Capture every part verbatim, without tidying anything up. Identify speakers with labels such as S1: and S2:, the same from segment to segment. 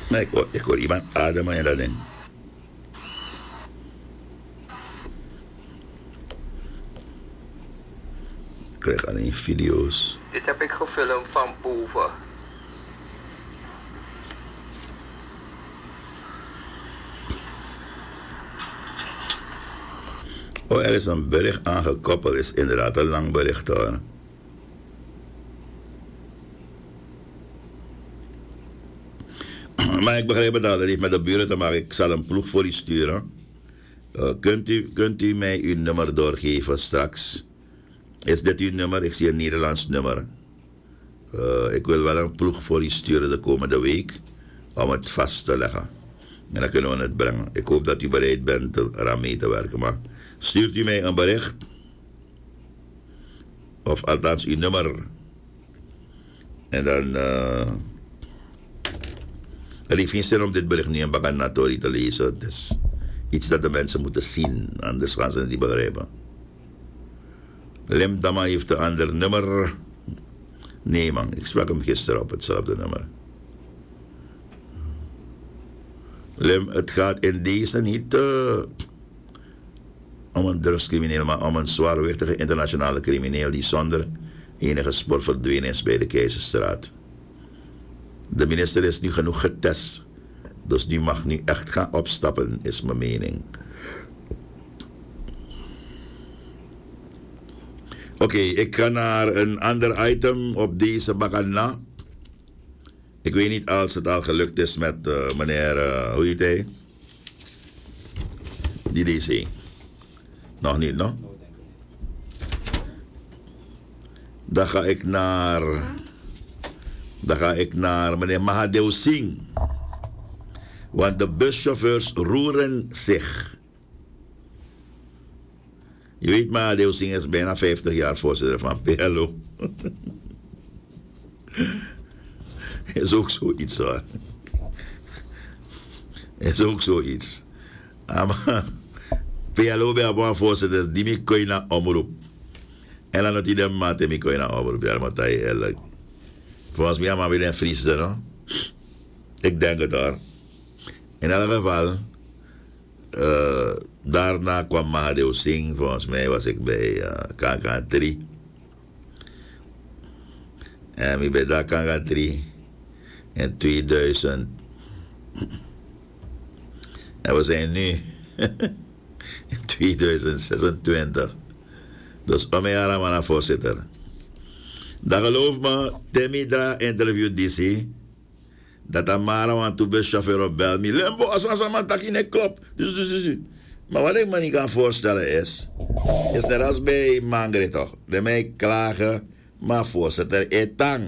S1: Maar ik hoor, ik hoor iemand ademen en dat ding. Ik krijg alleen video's.
S2: Dit heb ik gefilmd van boven.
S1: Oh, er is een bericht aangekoppeld. Is inderdaad een lang bericht hoor. Maar ik begrijp het al, dat heeft met de buren te maken. Ik zal een ploeg voor u sturen. Uh, kunt, u, kunt u mij uw nummer doorgeven straks? Is dit uw nummer? Ik zie een Nederlands nummer. Uh, ik wil wel een ploeg voor u sturen de komende week. Om het vast te leggen. En dan kunnen we het brengen. Ik hoop dat u bereid bent eraan mee te werken. Maar stuurt u mij een bericht. Of althans uw nummer. En dan... Uh, er heeft geen zin om dit bericht nu in Bakanatori te lezen. Het is iets dat de mensen moeten zien. Anders gaan ze het niet begrijpen. Lem Dama heeft een ander nummer. Nee man, ik sprak hem gisteren op hetzelfde nummer. Lem, het gaat in deze niet uh, om een drugscrimineel, maar om een zwaarwichtige internationale crimineel die zonder enige spoor verdwenen is bij de Keizerstraat. De minister is nu genoeg getest, dus die mag nu echt gaan opstappen, is mijn mening. Oké, okay, ik ga naar een ander item op deze Bakana. Ik weet niet als het al gelukt is met uh, meneer, uh, hoe heet hij? Die D C. Nog niet, no? Dan ga ik naar... Dan ga ik naar meneer Mahadev Singh. Want de buschauffeurs roeren zich. Je weet, Mahadev Singh is bijna vijftig jaar voorzitter van P L O. Is ook zoiets hoor. Is ook zoiets. Maar P L O bij een voorzitter die me kon je naar omroep. En dan had hij de maat die me kon je naar omroep. Ja, maar dat is eerlijk. Volgens mij maar weer een Friesde, no? Ik denk het hoor. In elk geval, uh, daarna kwam Mahadev Singh. Volgens mij was ik bij uh, K K drie. En ik ben bij K K drie in tweeduizend. En we zijn nu in tweeduizend zesentwintig. Dus om mij aan mijn voorzitter. Dan geloof me, Temidra interview D C. Dat Amara want to be chauffeur op bel me. Lembo, als een man tak in klopt. Dus, dus, dus. Maar wat ik me niet kan voorstellen is, is net als bij Mangre toch. De mij klagen, maar voorzitter etang.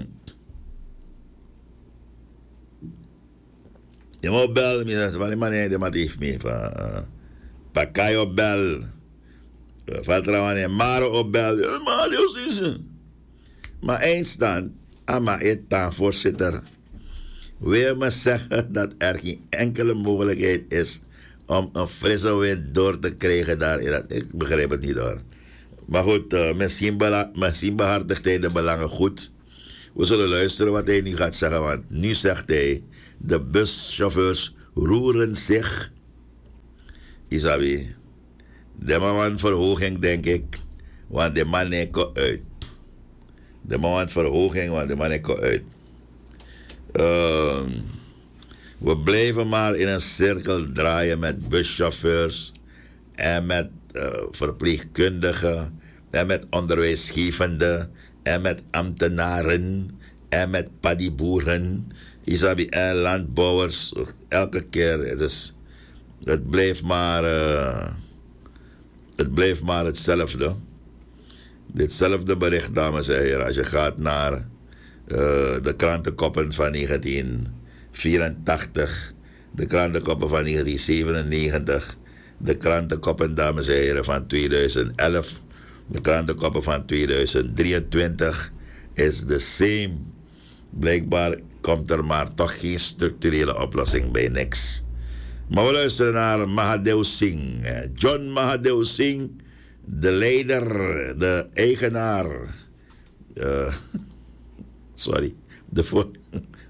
S1: Je moet bel me, want die man heeft me heeft me van Pakai op bel. Vertrouwen in Maro op bel. Maar dat is ze. Maar eindstand, ama etang voorzitter. Wil me zeggen dat er geen enkele mogelijkheid is om een frisse wind door te krijgen daar. Ik begrijp het niet hoor. Maar goed, uh, misschien, bela- misschien behartigt hij de belangen goed. We zullen luisteren wat hij nu gaat zeggen. Want nu zegt hij, de buschauffeurs roeren zich. Isabi, de man verhoging denk ik. Want de man neemt uit. De man verhoging, want de man neemt uit. Uh, we blijven maar in een cirkel draaien met buschauffeurs en met uh, verpleegkundigen en met onderwijsgevenden en met ambtenaren en met paddyboeren, isabi en landbouwers. Elke keer, het, is, het blijft maar uh, het blijft maar hetzelfde. Ditzelfde bericht, dames en heren, als je gaat naar Uh, de krantenkoppen van negentien vierentachtig, de krantenkoppen van negentien zevenennegentig, de krantenkoppen, dames en heren, van tweeduizend elf, de krantenkoppen van tweeduizend drieëntwintig is the same. Blijkbaar komt er maar toch geen structurele oplossing bij niks. Maar we luisteren naar Mahadev Singh. John Mahadev Singh, de leider, de eigenaar. Uh, Sorry, de, voor,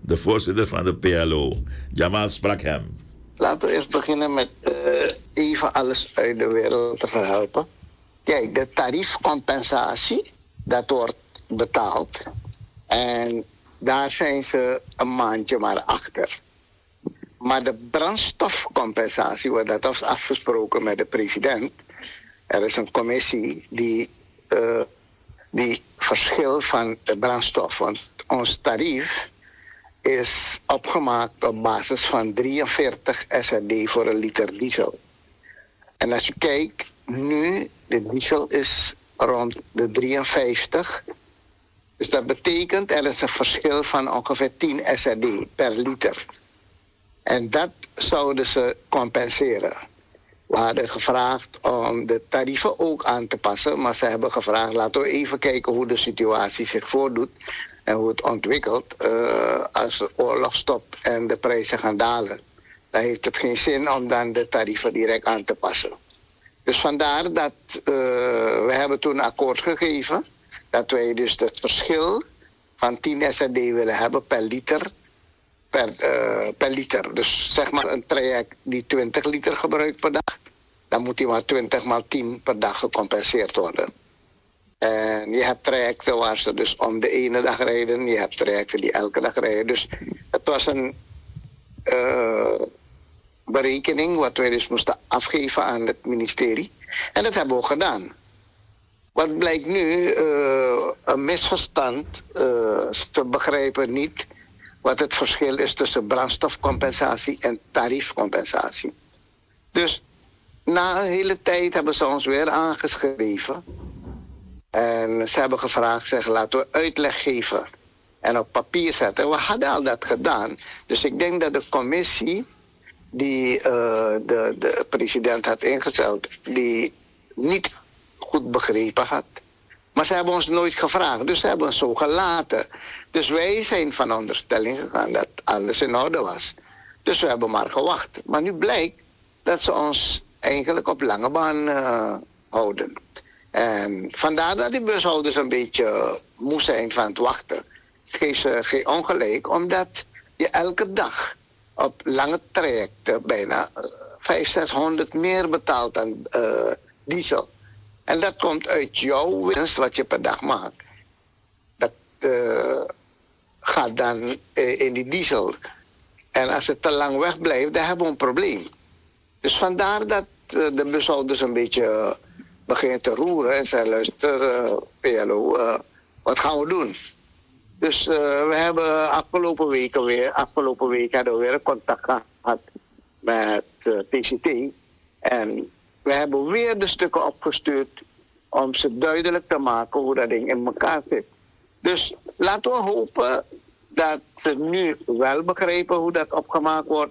S1: de voorzitter van de P L O. Jamal sprak hem.
S3: Laten we eerst beginnen met uh, even alles uit de wereld te verhelpen. Kijk, de tariefcompensatie, dat wordt betaald. En daar zijn ze een maandje maar achter. Maar de brandstofcompensatie, wat dat was afgesproken met de president. Er is een commissie die, uh, die verschil van de brandstof. Want ons tarief is opgemaakt op basis van drieënveertig S R D voor een liter diesel. En als je kijkt, nu, de diesel is rond de drieënvijftig. Dus dat betekent, er is een verschil van ongeveer tien S R D per liter. En dat zouden ze compenseren. We hadden gevraagd om de tarieven ook aan te passen, maar ze hebben gevraagd, laten we even kijken hoe de situatie zich voordoet en hoe het ontwikkelt. Uh, als de oorlog stopt en de prijzen gaan dalen, dan heeft het geen zin om dan de tarieven direct aan te passen. Dus vandaar dat uh, we hebben toen een akkoord gegeven dat wij dus het verschil van tien S R D willen hebben per liter. Per, uh, per liter. Dus zeg maar een traject die twintig liter gebruikt per dag, dan moet die maar twintig maal tien per dag gecompenseerd worden. En je hebt trajecten waar ze dus om de ene dag rijden, je hebt trajecten die elke dag rijden. Dus het was een uh, berekening wat wij dus moesten afgeven aan het ministerie. En dat hebben we ook gedaan. Wat blijkt nu? Uh, een misverstand. Uh, ze begrijpen niet wat het verschil is tussen brandstofcompensatie en tariefcompensatie. Dus na een hele tijd hebben ze ons weer aangeschreven. En ze hebben gevraagd, zeg, laten we uitleg geven en op papier zetten. We hadden al dat gedaan. Dus ik denk dat de commissie die uh, de, de president had ingesteld, die niet goed begrepen had. Maar ze hebben ons nooit gevraagd, dus ze hebben ons zo gelaten. Dus wij zijn van onderstelling gegaan dat alles in orde was. Dus we hebben maar gewacht. Maar nu blijkt dat ze ons eigenlijk op lange baan uh, houden. En vandaar dat die bushouders een beetje moe zijn van het wachten. Geef ze geen ongelijk, omdat je elke dag op lange trajecten bijna vijfhonderd, zeshonderd meer betaalt dan uh, diesel. En dat komt uit jouw winst wat je per dag maakt. Dat uh, gaat dan uh, in die diesel. En als het te lang wegblijft, dan hebben we een probleem. Dus vandaar dat uh, de bushouders een beetje uh, beginnen te roeren. En zeggen, luister, uh, P L O, uh, wat gaan we doen? Dus uh, we hebben afgelopen weken weer, afgelopen week hadden we weer een contact gehad met uh, T C T. En we hebben weer de stukken opgestuurd om ze duidelijk te maken hoe dat ding in elkaar zit. Dus laten we hopen dat ze nu wel begrijpen hoe dat opgemaakt wordt.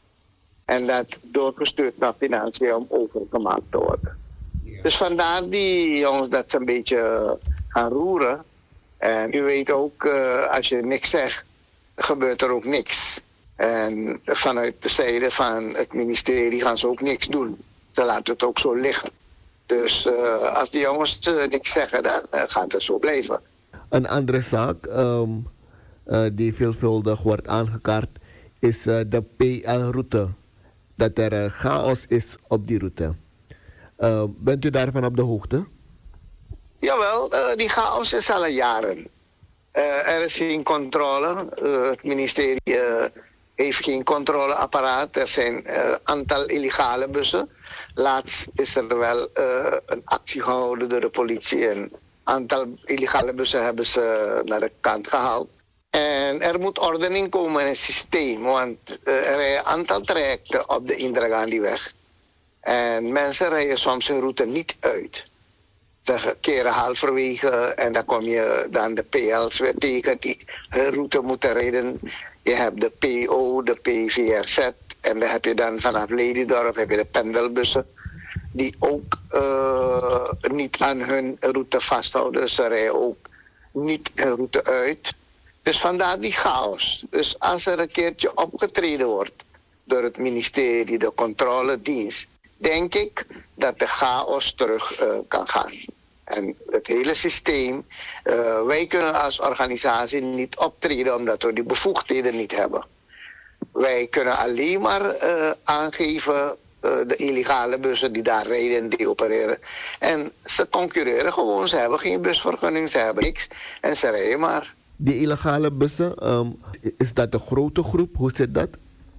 S3: En dat doorgestuurd naar financiën om overgemaakt te worden. Ja. Dus vandaar die jongens dat ze een beetje gaan roeren. En u weet ook, uh, als je niks zegt, gebeurt er ook niks. En vanuit de zijde van het ministerie gaan ze ook niks doen. Ze laten het ook zo liggen. Dus uh, als die jongens uh, niks zeggen, dan uh, gaat het zo blijven.
S4: Een andere zaak um, uh, die veelvuldig wordt aangekaart is uh, de P L-route. Dat er uh, chaos is op die route. Uh, bent u daarvan op de hoogte?
S3: Jawel, uh, die chaos is al jaren. Uh, er is geen controle. Uh, het ministerie uh, heeft geen controleapparaat. Er zijn een uh, aantal illegale bussen. Laatst is er wel uh, een actie gehouden door de politie. Een aantal illegale bussen hebben ze naar de kant gehaald. En er moet ordening komen in het systeem. Want uh, er zijn een aantal trajecten op de Indira Gandhiweg. En mensen rijden soms hun route niet uit. Ze keren halverwege en dan kom je dan de P L's weer tegen die hun route moeten rijden. Je hebt de P O, de P V R Z en dan heb je dan vanaf Ledidorp heb je de pendelbussen die ook uh, niet aan hun route vasthouden. Ze rijden ook niet hun route uit. Dus vandaar die chaos. Dus als er een keertje opgetreden wordt door het ministerie, de controledienst, denk ik dat de chaos terug uh, kan gaan. En het hele systeem, uh, wij kunnen als organisatie niet optreden omdat we die bevoegdheden niet hebben. Wij kunnen alleen maar uh, aangeven uh, de illegale bussen die daar rijden en die opereren. En ze concurreren gewoon, ze hebben geen busvergunning, ze hebben niks en ze rijden maar.
S4: Die illegale bussen, um, is dat een grote groep? Hoe zit dat?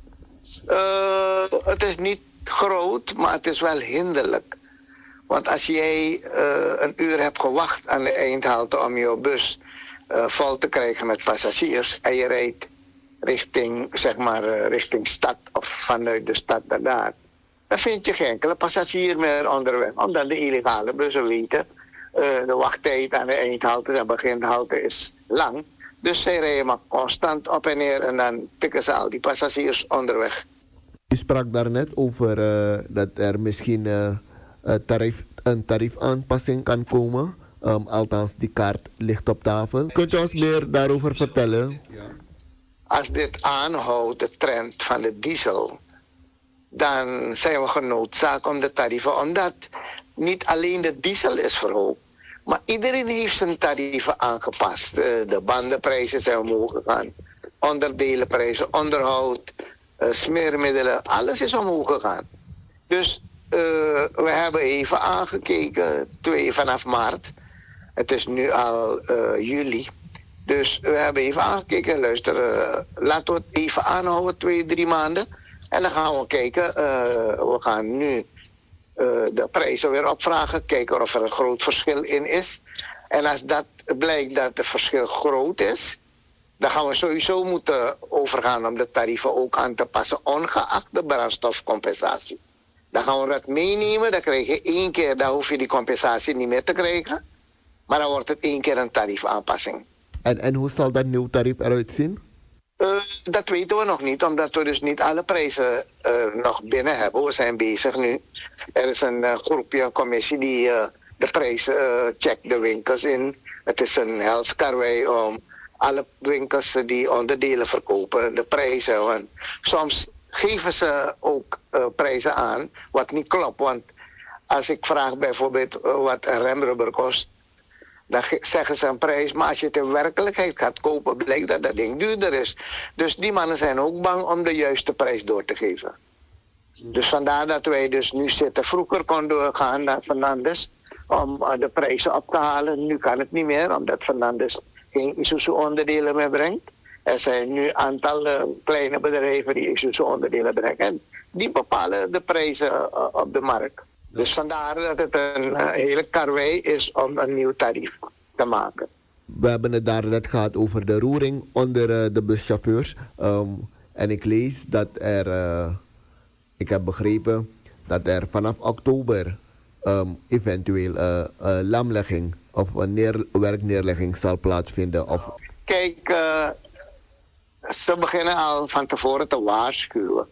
S3: Uh, het is niet groot, maar het is wel hinderlijk. Want als jij uh, een uur hebt gewacht aan de eindhalte om je bus uh, vol te krijgen met passagiers en je rijdt richting, zeg maar, uh, richting stad of vanuit de stad naar daar, dan vind je geen enkele passagier meer onderweg. Omdat de illegale bussen weten, uh, de wachttijd aan de eindhalte en beginhalte is lang. Dus zij rijden maar constant op en neer en dan pikken ze al die passagiers onderweg.
S4: U sprak daarnet over uh, dat er misschien uh, uh, tarief, een tariefaanpassing kan komen. Um, althans, die kaart ligt op tafel. Kunt u ons meer daarover vertellen?
S3: Als dit aanhoudt, de trend van de diesel, dan zijn we genoodzaakt om de tarieven, omdat niet alleen de diesel is verhoogd, maar iedereen heeft zijn tarieven aangepast. De bandenprijzen zijn omhoog gegaan, onderdelenprijzen, onderhoud, smeermiddelen, alles is omhoog gegaan. Dus uh, we hebben even aangekeken, twee, vanaf maart. Het is nu al uh, juli. Dus we hebben even aangekeken, luister, uh, laten we het even aanhouden, twee, drie maanden. En dan gaan we kijken, uh, we gaan nu uh, de prijzen weer opvragen, kijken of er een groot verschil in is. En als dat blijkt dat het verschil groot is, dan gaan we sowieso moeten overgaan om de tarieven ook aan te passen, ongeacht de brandstofcompensatie. Dan gaan we dat meenemen, dan krijg je één keer, dan hoef je die compensatie niet meer te krijgen. Maar dan wordt het één keer een tariefaanpassing.
S4: En, en hoe zal dat nieuw tarief eruit zien?
S3: Uh, dat weten we nog niet, omdat we dus niet alle prijzen uh, nog binnen hebben. We zijn bezig nu. Er is een uh, groepje, een commissie die uh, de prijzen uh, checkt, de winkels in. Het is een helskarwei om alle winkels die onderdelen verkopen, de prijzen. Want soms geven ze ook uh, prijzen aan wat niet klopt. Want als ik vraag bijvoorbeeld uh, wat een remrubber kost, dan zeggen ze een prijs, maar als je het in werkelijkheid gaat kopen, blijkt dat dat ding duurder is. Dus die mannen zijn ook bang om de juiste prijs door te geven. Dus vandaar dat wij dus nu zitten. Vroeger konden we gaan naar Fernandes om uh, de prijzen op te halen. Nu kan het niet meer, omdat Fernandes geen Isuzu-onderdelen meer brengt. Er zijn nu een aantal uh, kleine bedrijven die Isuzu-onderdelen brengen. En die bepalen de prijzen uh, op de markt. Dus vandaar dat het een uh, hele karwei is om een nieuw tarief te maken.
S4: We hebben het daar net gehad over de roering onder uh, de buschauffeurs. Um, en ik lees dat er, uh, ik heb begrepen, dat er vanaf oktober um, eventueel uh, uh, lamlegging of een neer, werkneerlegging zal plaatsvinden. Of...
S3: Kijk, uh, ze beginnen al van tevoren te waarschuwen.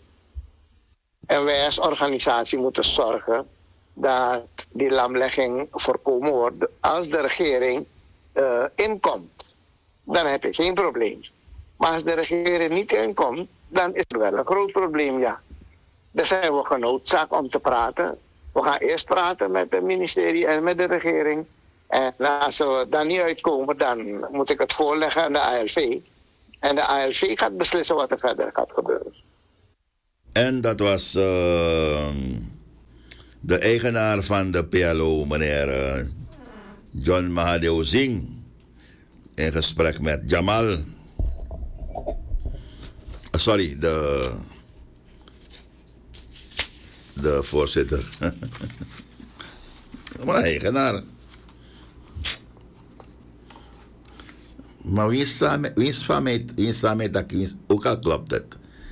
S3: En wij als organisatie moeten zorgen dat die lamlegging voorkomen wordt. Als de regering uh, inkomt, dan heb je geen probleem. Maar als de regering niet inkomt, dan is er wel een groot probleem, ja. Dan zijn we genoodzaakt om te praten. We gaan eerst praten met het ministerie en met de regering. En als we daar niet uitkomen, dan moet ik het voorleggen aan de A L V. En de A L V gaat beslissen wat er verder gaat gebeuren.
S1: En dat was uh, de eigenaar van de P L O, meneer uh, John Mahadev Singh, in gesprek met Jamal. Uh, sorry, de, de voorzitter. Maar eigenaar. Maar wie is samen, wie is van mij, wie is samen dat ook al klopt het.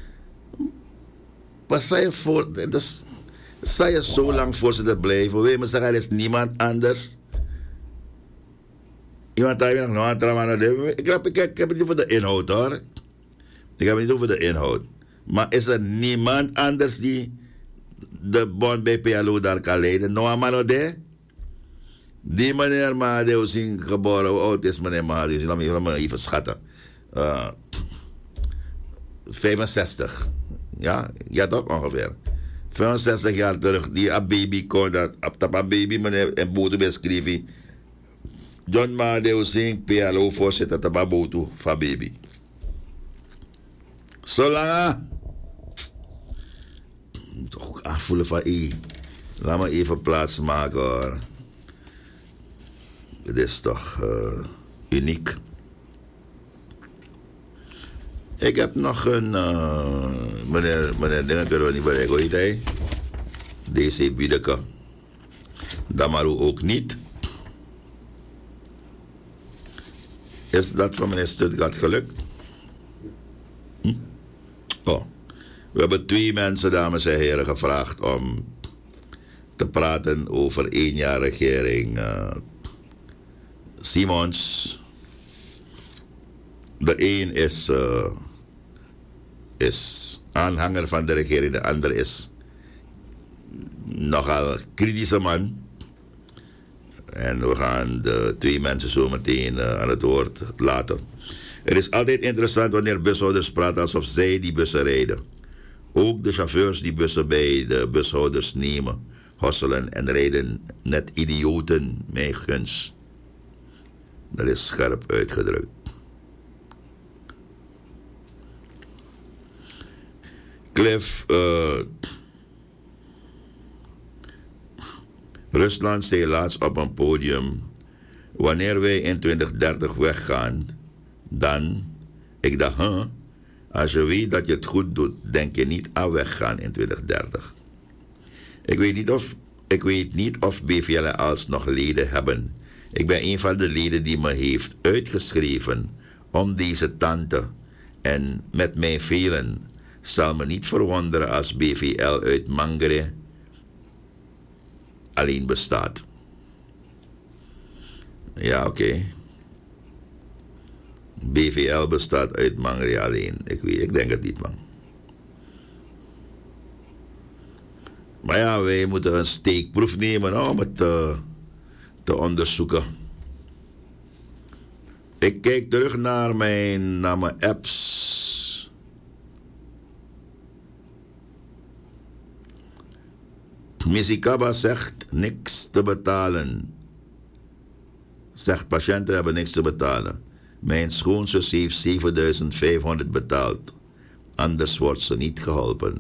S1: Wat zei je voor, dus, zou je zo lang voorzitter blijven? Weet je, zeggen, er is niemand anders. Iemand daar weer nog een aan het ik, heb, ik, ik heb het niet over de inhoud hoor. Ik heb het niet over de inhoud. Maar is er niemand anders die de bond bij P L O daar kan leiden? Noah Manode? Die meneer Mahadev Singh geboren, hoe oud is meneer Mahadev Singh? Laat me, laat me even schatten. Uh, vijfenzestig. Ja, ja toch ongeveer. vijfenzestig jaar terug, die een baby kon, dat op dat baby meneer en boete beschreven. John Madeo Singh, P L O-voorzitter Tababotu van Baby. Zolang. Toch ook afvoelen van I. Laat me even plaats maken hoor. Het is toch uh, uniek. Ik heb nog een. Uh, meneer, meneer Dingen kunnen we niet bereiken, hoe heet hij? D C Biedeke. Damaru ook niet. Is dat van meneer Stuttgart gelukt? Hm? Oh. We hebben twee mensen, dames en heren, gevraagd om te praten over één jaar regering uh, Simons. De een is, uh, is aanhanger van de regering, de ander is nogal kritische man. En we gaan de twee mensen zo meteen uh, aan het woord laten. Het is altijd interessant wanneer bushouders praten alsof zij die bussen rijden. Ook de chauffeurs die bussen bij de bushouders nemen, hosselen en rijden net idioten, mijn guns. Dat is scherp uitgedrukt. Cliff, uh, Rusland zei laatst op een podium, wanneer wij in twintig dertig weggaan, dan, ik dacht, huh, als je weet dat je het goed doet, denk je niet aan weggaan in twintig dertig. Ik weet niet of, ik weet niet of B V L alsnog leden hebben. Ik ben een van de leden die me heeft uitgeschreven om deze tante en met mij velen. Zal me niet verwonderen als B V L uit Mangere alleen bestaat. Ja, oké. Okay. B V L bestaat uit Mangere alleen. Ik weet, ik denk het niet, man. Maar ja, wij moeten een steekproef nemen om het te, te onderzoeken. Ik kijk terug naar mijn, naar mijn apps. Misikaba zegt niks te betalen. Zegt patiënten hebben niks te betalen. Mijn schoonzus heeft zevenduizend vijfhonderd betaald. Anders wordt ze niet geholpen.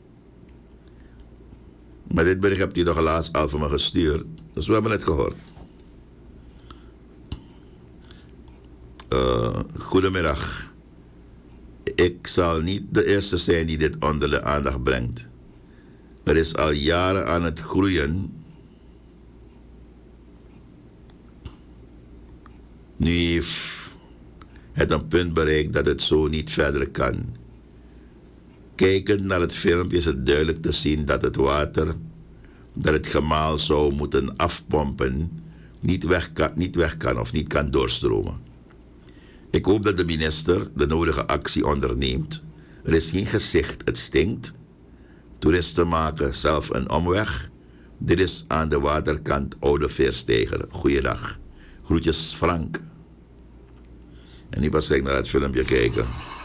S1: Maar dit bericht hebt u toch helaas al van me gestuurd. Dus we hebben het gehoord. Uh, goedemiddag. Ik zal niet de eerste zijn die dit onder de aandacht brengt. Er is al jaren aan het groeien. Nu heeft het een punt bereikt dat het zo niet verder kan. Kijkend naar het filmpje is het duidelijk te zien dat het water dat het gemaal zou moeten afpompen niet weg kan, niet weg kan of niet kan doorstromen. Ik hoop dat de minister de nodige actie onderneemt. Er is geen gezicht, het stinkt. Toeristen maken zelf een omweg. Dit is aan de waterkant Oude Veersteiger. Goeiedag. Groetjes Frank. En nu pas ik naar het filmpje kijken.